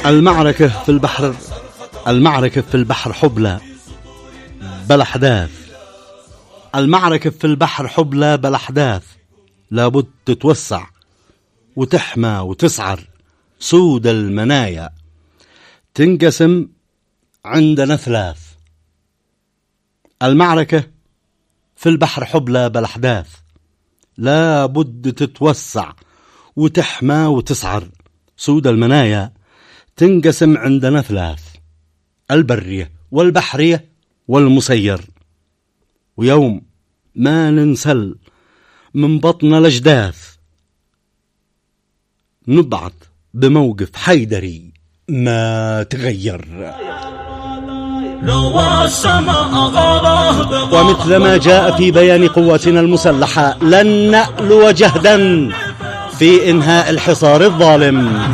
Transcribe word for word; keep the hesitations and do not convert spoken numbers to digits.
المعركة في البحر المعركة في البحر حبلى بلا أحداث. المعركة في البحر حبلى بلا أحداث، لابد تتوسع وتحمى وتسعر سود المنايا، تنقسم عندنا ثلاث. المعركة في البحر حبلى بلا أحداث، لابد تتوسع وتحمى وتسعر سود المنايا، تنقسم عندنا ثلاث: البرية والبحرية والمسير. ويوم ما ننسل من بطن الأجداث نبعث بموقف حيدري ما تغير. ومثل ما جاء في بيان قواتنا المسلحة، لن نألو جهدا في إنهاء الحصار الظالم.